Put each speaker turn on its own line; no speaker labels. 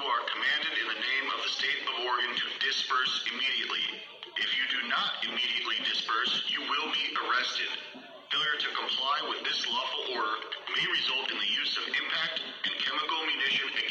are commanded in the name of the state of Oregon to disperse immediately. If you do not immediately disperse, you will be arrested. Failure to comply with this lawful order may result in the use of impact and chemical munition